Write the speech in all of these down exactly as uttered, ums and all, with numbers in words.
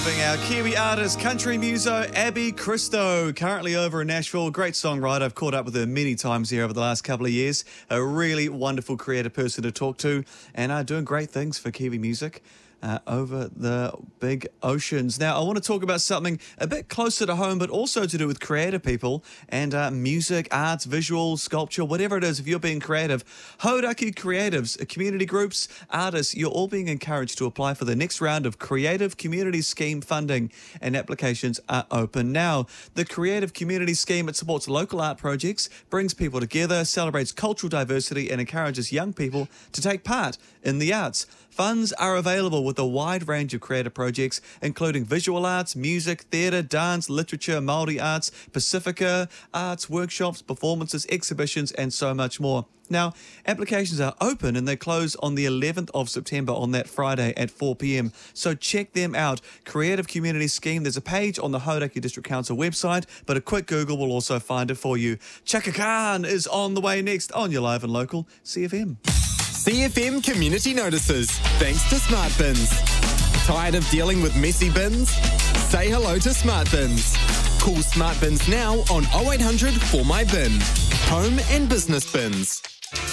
Our Kiwi artist, country muso, Abby Christo, currently over in Nashville. Great songwriter. I've caught up with her many times here over the last couple of years. A really wonderful creative person to talk to, and uh, doing great things for Kiwi music. Uh, over the big oceans. Now, I want to talk about something a bit closer to home, but also to do with creative people and uh, music, arts, visual, sculpture, whatever it is. If you're being creative, Hauraki Creatives, community groups, artists, you're all being encouraged to apply for the next round of Creative Community Scheme funding, and applications are open now. The Creative Community Scheme, it supports local art projects, brings people together, celebrates cultural diversity, and encourages young people to take part in the arts. Funds are available with a wide range of creative projects, including visual arts, music, theatre, dance, literature, Māori arts, Pacifica arts, workshops, performances, exhibitions, and so much more. Now, applications are open and they close on the eleventh of September on that Friday at four p.m. So check them out. Creative Community Scheme. There's a page on the Hauraki District Council website, but a quick Google will also find it for you. Chaka Khan is on the way next on your live and local C F M. C F M Community Notices, thanks to Smart Bins. Tired of dealing with messy bins? Say hello to Smart Bins. Call Smart Bins now on oh eight hundred four my bin. Home and business bins.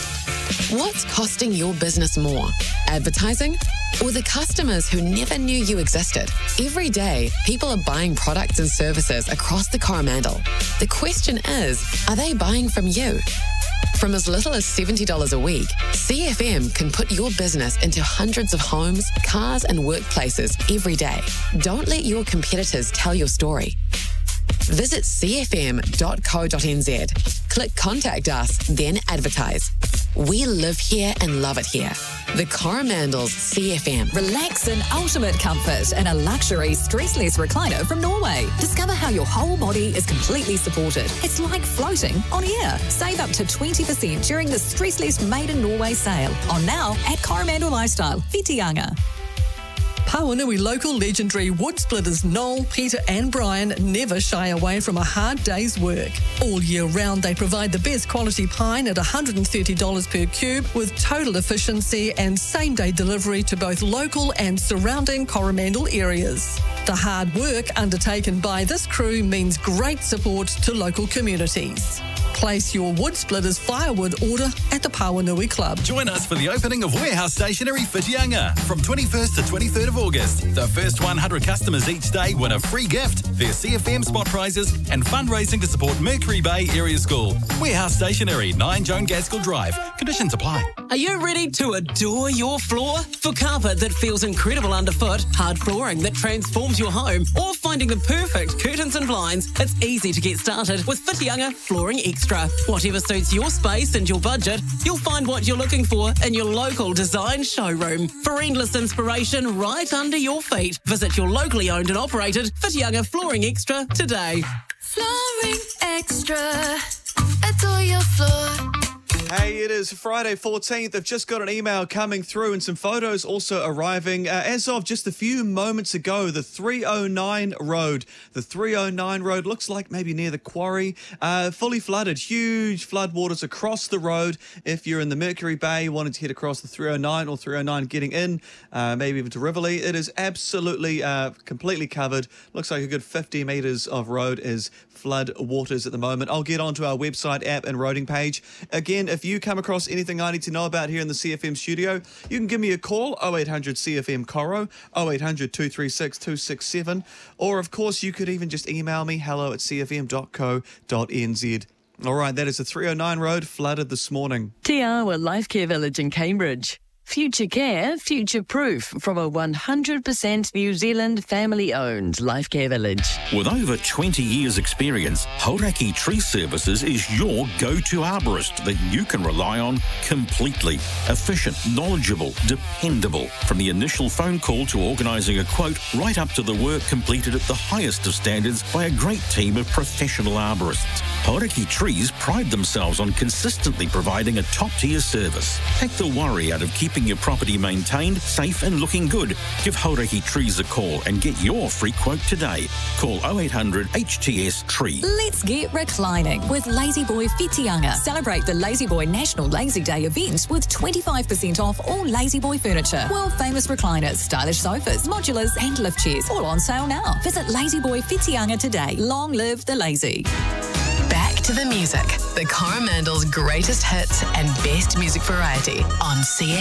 What's costing your business more? Advertising? Or the customers who never knew you existed? Every day, people are buying products and services across the Coromandel. The question is, are they buying from you? From as little as seventy dollars a week, C F M can put your business into hundreds of homes, cars and workplaces every day. Don't let your competitors tell your story. Visit c f m dot co dot n z. Click Contact Us, then advertise. We live here and love it here. The Coromandel's C F M. Relax in ultimate comfort in a luxury stressless recliner from Norway. Discover how your whole body is completely supported. It's like floating on air. Save up to twenty percent during the Stressless Made in Norway sale. On now at Coromandel Lifestyle, Whitianga. Pawanui local legendary wood splitters Noel, Peter and Brian never shy away from a hard day's work. All year round they provide the best quality pine at one hundred thirty dollars per cube with total efficiency and same-day delivery to both local and surrounding Coromandel areas. The hard work undertaken by this crew means great support to local communities. Place your wood splitters firewood order at the Pawanui Club. Join us for the opening of Warehouse Stationery Whitianga from twenty-first to twenty-third of August. The first one hundred customers each day win a free gift, their C F M spot prizes and fundraising to support Mercury Bay Area School. Warehouse Stationery, nine Joan Gaskell Drive. Conditions apply. Are you ready to adore your floor? For carpet that feels incredible underfoot, hard flooring that transforms your home, or finding the perfect curtains and blinds, it's easy to get started with Whitianga Flooring Extra. Whatever suits your space and your budget, you'll find what you're looking for in your local design showroom. For endless inspiration right under your feet, visit your locally owned and operated Whitianga Flooring Extra today. Flooring Extra. Adore your floor. Hey, it is Friday fourteenth. I've just got an email coming through and some photos also arriving. Uh, as of just a few moments ago, the three oh nine road. The three oh nine road looks like maybe near the quarry. Uh, fully flooded. Huge floodwaters across the road. If you're in the Mercury Bay, wanting to head across the three oh nine or three oh nine getting in, uh, maybe even to Rivoli, it is absolutely uh, completely covered. Looks like a good fifty metres of road is flood waters at the moment. I'll get onto our website, app and roading page. Again, if you come across anything I need to know about here in the C F M studio, you can give me a call, oh eight hundred C F M Coro, oh eight hundred two three six two six seven, or of course you could even just email me, hello at c f m dot co dot n z. All right, that is the three oh nine road flooded this morning. Te Awa Life Care Village in Cambridge. Future care, future proof from a one hundred percent New Zealand family-owned life care village. With over twenty years experience, Hauraki Tree Services is your go-to arborist that you can rely on completely. Efficient, knowledgeable, dependable. From the initial phone call to organising a quote, right up to the work completed at the highest of standards by a great team of professional arborists. Hauraki Trees pride themselves on consistently providing a top-tier service. Take the worry out of keeping keeping your property maintained, safe and looking good, give Hauraki Trees a call and get your free quote today. Call oh eight hundred H T S Tree. Let's get reclining with Lazy Boy Whitianga. Celebrate the Lazy Boy National Lazy Day event with twenty-five percent off all Lazy Boy furniture. World famous recliners, stylish sofas, modulars and lift chairs, all on sale now. Visit Lazy Boy Whitianga today. Long live the lazy. Back to the music. The Coromandel's greatest hits and best music variety on C